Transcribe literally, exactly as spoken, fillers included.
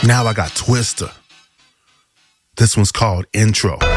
Now I got Twister. This one's called Intro.